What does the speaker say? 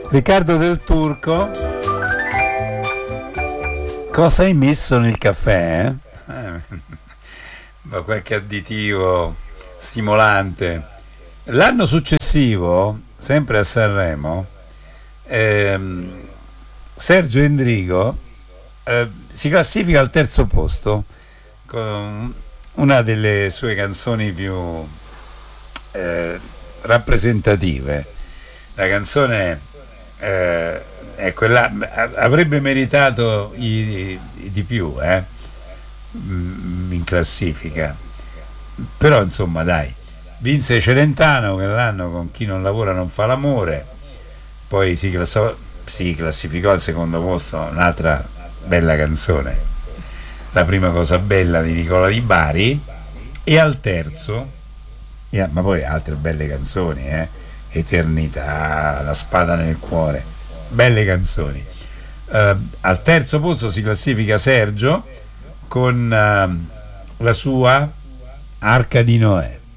Riccardo Del Turco, cosa hai messo nel caffè? Ma qualche additivo stimolante. L'anno successivo, sempre a Sanremo, ehm, Sergio Endrigo si classifica al terzo posto con una delle sue canzoni più rappresentative. La canzone è quella, avrebbe meritato di più in classifica, però insomma dai, vinse Celentano quell'anno con Chi non lavora non fa l'amore, poi si classificò al secondo posto un'altra bella canzone, La prima cosa bella di Nicola Di Bari, e al terzo, ma poi altre belle canzoni, Eternità, La spada nel cuore, belle canzoni. Al terzo posto si classifica Sergio con la sua Arca di Noè.